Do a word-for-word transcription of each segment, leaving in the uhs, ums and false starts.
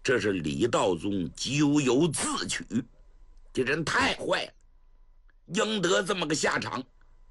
这是李道宗咎由自取，这人太坏了，应得这么个下场。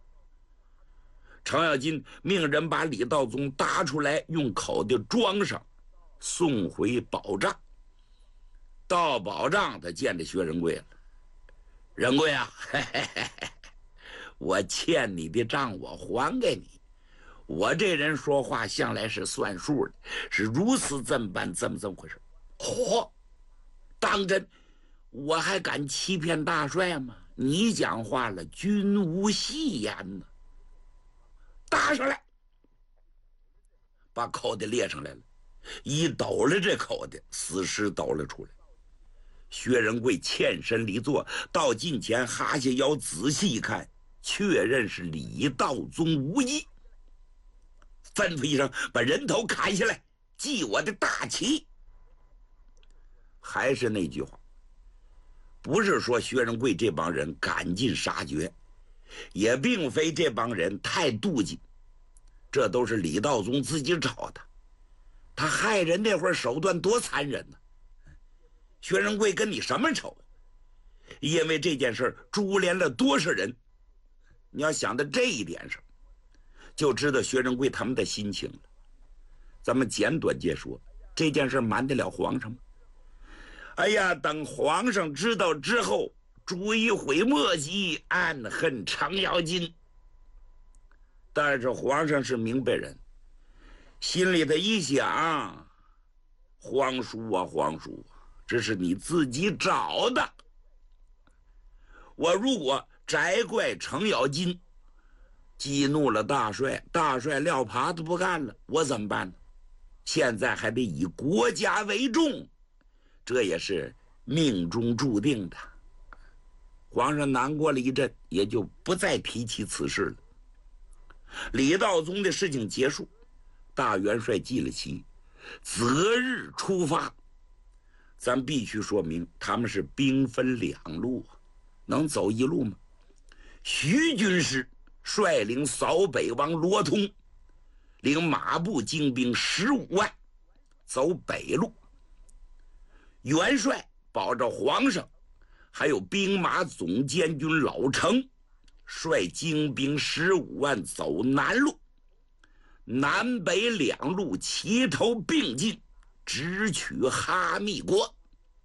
程咬金命人把李道宗搭出来，用口袋装上，送回保障。到保障，他见着薛仁贵了。仁贵啊，嘿嘿嘿嘿，我欠你的账我还给你。我这人说话向来是算数的，是如此这么办，这么这么回事。嚯、哦，当真？我还敢欺骗大帅吗？你讲话了，君无戏言呢。搭上来，把口袋列上来了，一抖了这口袋，死尸抖了出来。薛仁贵欠身离座，到近前哈下腰，仔细一看，确认是李道宗无疑。吩咐一声，把人头砍下来，记我的大旗。还是那句话，不是说薛仁贵这帮人赶尽杀绝，也并非这帮人太妒忌，这都是李道宗自己找的。他害人那会儿手段多残忍呢、啊！薛仁贵跟你什么仇？因为这件事株连了多少人？你要想到这一点上，就知道薛仁贵他们的心情了。咱们简短解说，这件事瞒得了皇上吗？哎呀，等皇上知道之后，追悔莫及，暗恨程咬金。但是皇上是明白人，心里头一想，皇叔啊皇叔啊，这是你自己找的。我如果摘怪程咬金，激怒了大帅，大帅撂耙子不干了，我怎么办呢？现在还得以国家为重，这也是命中注定的。皇上难过了一阵，也就不再提起此事了。李道宗的事情结束，大元帅记了旗，择日出发。咱必须说明，他们是兵分两路，能走一路吗？徐军师率领扫北王罗通，领马步精兵十五万，走北路。元帅保着皇上，还有兵马总监军老成，率精兵十五万走南路。南北两路齐头并进，直取哈密国。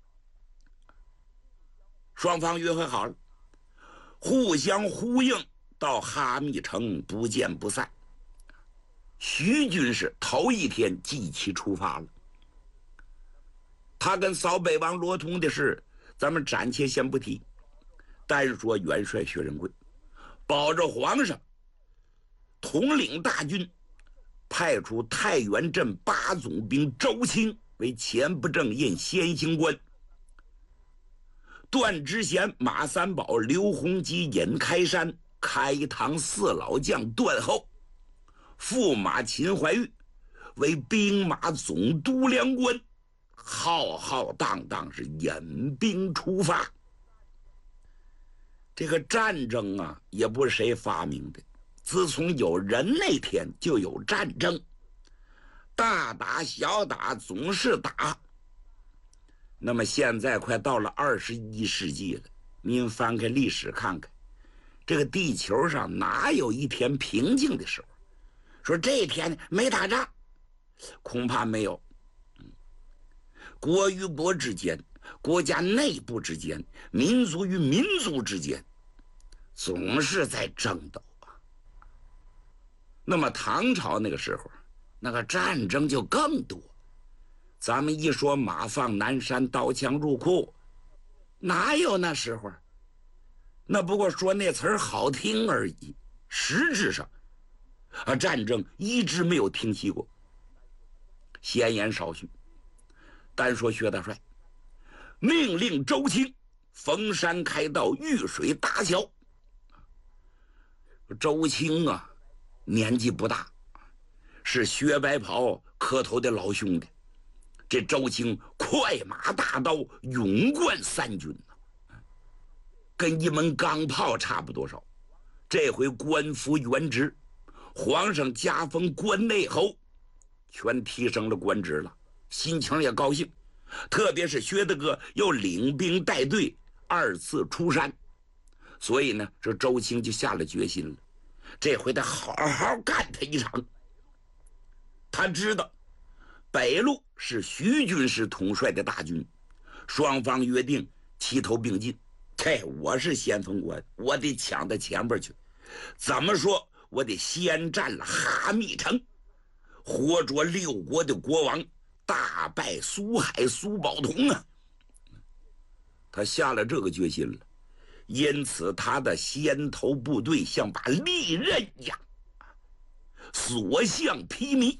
双方约会好了，互相呼应，到哈密城不见不散。徐军是头一天即期出发了。他跟扫北王罗通的事，咱们暂且先不提，单说元帅薛仁贵保着皇上，统领大军，派出太原镇八总兵周清为前不正印先行官，段知贤、马三宝、刘洪基、尹开山、开堂四老将段后，驸马秦怀玉为兵马总督粮官，浩浩荡荡是引兵出发。这个战争啊，也不是谁发明的，自从有人那天就有战争，大打小打总是打。那么现在快到了二十一世纪了，您翻开历史看看，这个地球上哪有一天平静的时候？说这一天没打仗，恐怕没有。国与国之间，国家内部之间，民族与民族之间，总是在争斗啊。那么唐朝那个时候，那个战争就更多。咱们一说马放南山，刀枪入库，哪有那时候？那不过说那词儿好听而已，实质上啊，战争一直没有停息过。闲言少叙，单说薛大帅命令周清逢山开道，遇水搭桥。周清啊，年纪不大，是薛白袍磕头的老兄弟。这周清快马大刀，勇冠三军啊，跟一门钢炮差不多少。这回官复原职，皇上加封关内侯，全提升了官职了，心情也高兴。 特别是薛德哥又领兵带队二次出山，所以呢，这周青就下了决心了，这回得好好干他一场。他知道北路是徐军师统帅的大军，双方约定齐头并进。嘿，我是先锋官，我得抢到前边去。怎么说，我得先占了哈密城，活捉六国的国王，大败苏海苏宝同啊！他下了这个决心了，因此他的先头部队像把利刃一样，所向披靡。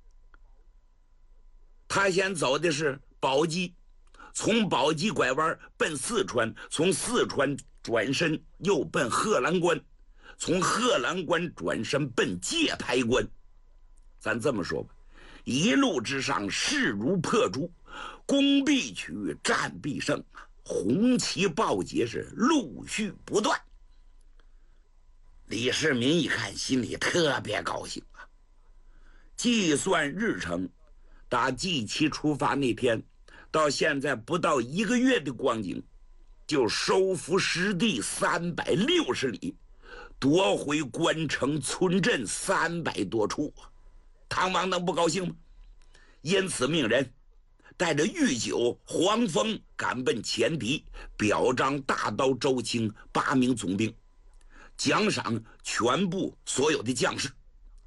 他先走的是宝鸡，从宝鸡拐弯奔四川，从四川转身又奔贺兰关，从贺兰关转身奔界牌关。咱这么说吧，一路之上势如破竹，攻必取，战必胜，红旗报捷是陆续不断。李世民一看，心里特别高兴啊！计算日程，打祭旗出发那天到现在不到一个月的光景，就收复失地三百六十里，夺回关城村镇三百多处。唐王能不高兴吗？因此命人带着御酒黄蜂赶奔前敌，表彰大刀周青八名总兵，奖赏全部所有的将士。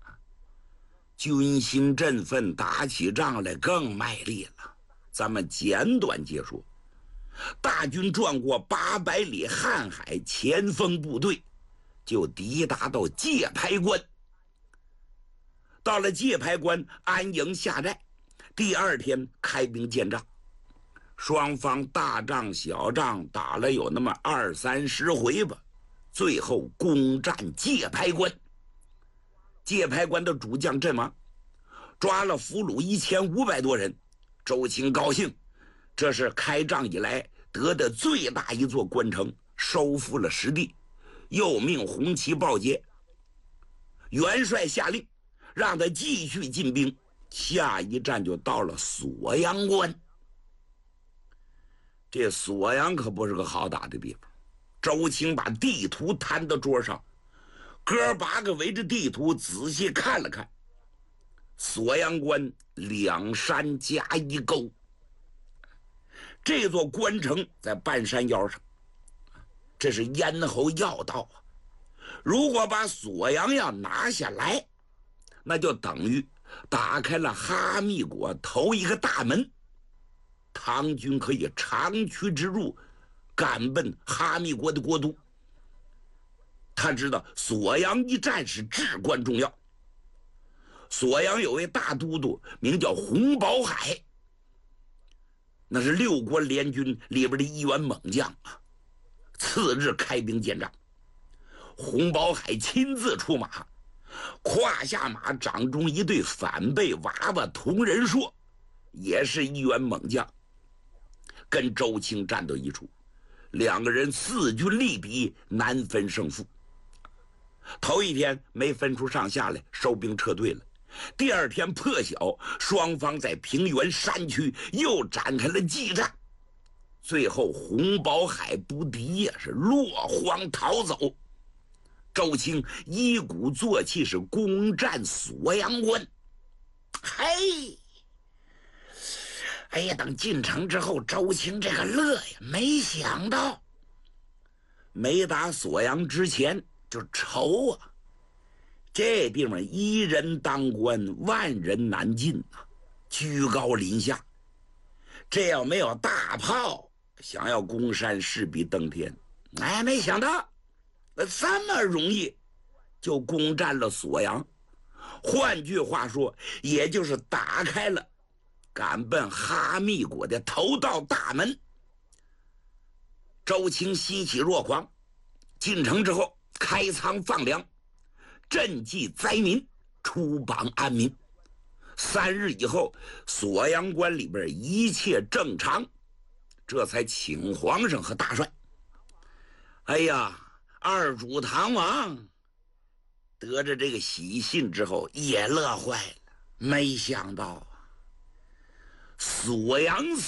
军心振奋，打起仗来更卖力了。咱们简短解说，大军转过八百里瀚海，前锋部队就抵达到界牌关。到了界牌关，安营下寨。第二天开兵见仗，双方大仗小仗打了有那么二三十回吧，最后攻占界牌关。界牌关的主将阵亡，抓了俘虏一千五百多人。周青高兴，这是开仗以来得的最大一座关城，收复了失地，又命红旗报捷。元帅下令让他继续进兵，下一站就到了锁阳关。这锁阳可不是个好打的地方。周青把地图摊到桌上，哥八个围着地图仔细看了看。锁阳关两山夹一沟，这座关城在半山腰上，这是咽喉要道啊。如果把锁阳要拿下来，那就等于打开了哈密国头一个大门，唐军可以长驱直入，赶奔哈密国的国都。他知道锁阳一战是至关重要。锁阳有位大都督，名叫洪宝海，那是六国联军里边的一员猛将啊。次日开兵见仗，洪宝海亲自出马，胯下马掌中一对反背娃娃同人槊，也是一员猛将，跟周青战到一处，两个人势均力敌，难分胜负。头一天没分出上下来，收兵撤退了。第二天破晓，双方在平原山区又展开了激战，最后洪宝海不敌，也是落荒逃走。周青一鼓作气是攻占锁阳关。嘿，哎呀，等进城之后，周青这个乐呀，没想到没打锁阳之前就愁啊。这地方一人当官，万人难进啊，居高临下。这要没有大炮，想要攻山势必登天。哎，没想到这么容易就攻占了锁阳。换句话说，也就是打开了赶奔哈密国的头道大门。周青喜起若狂，进城之后开仓放粮，赈济灾民，出榜安民。三日以后，锁阳关里边一切正常，这才请皇上和大帅。哎呀，二主唐王得着这个喜信之后也乐坏了，没想到锁阳